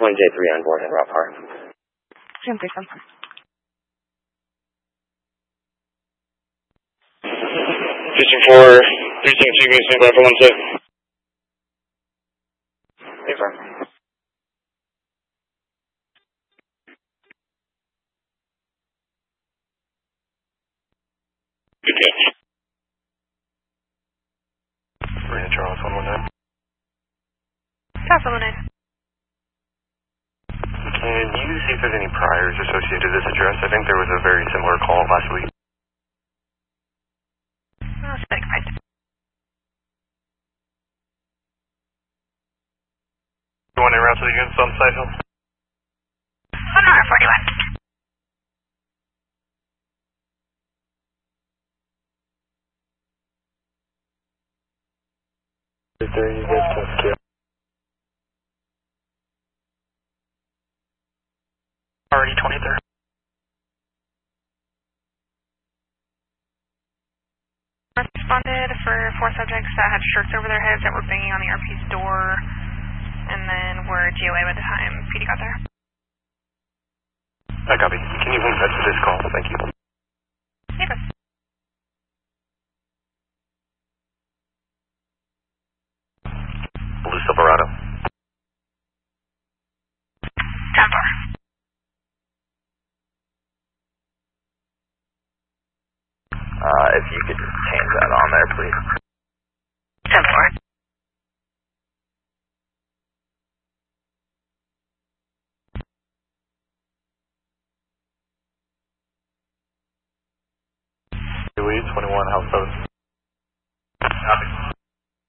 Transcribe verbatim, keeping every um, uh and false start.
one J three on board in Rock Park. Jim three seven. Fishing for three seven two, give me stand by for one sec. Hey, firm. Good catch. Marina Charles, one one nine. Pass one one nine. Can you see if there's any priors associated with this address? I think there was a very similar call last week. I'll spec right. You want to route to the units on site, Hill? one forty-one. There you guys can scale. Already twenty-third. Responded for four subjects that had shirts over their heads that were banging on the R P's door, and then were G O A by the time P D got there. I copy. Can you link that to this call? Thank you. Yep. Blue Silverado. ten four. Uh, if you could change that on there, please. ten four. Louise, twenty-one, house seven.